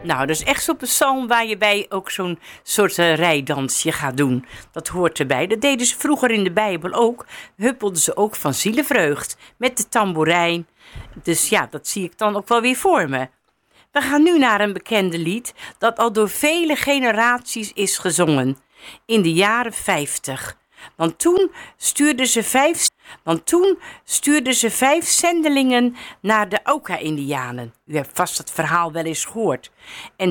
Nou, dat is echt zo'n psalm waar je bij ook zo'n soort rijdansje gaat doen. Dat hoort erbij. Dat deden ze vroeger in de Bijbel ook. Huppelden ze ook van zielevreugd met de tamboerijn. Dus ja, dat zie ik dan ook wel weer voor me. We gaan nu naar een bekende lied dat al door vele generaties is gezongen. In de jaren 50. Want toen stuurden ze 5 zendelingen naar de Auca-Indianen. U hebt vast het verhaal wel eens gehoord. En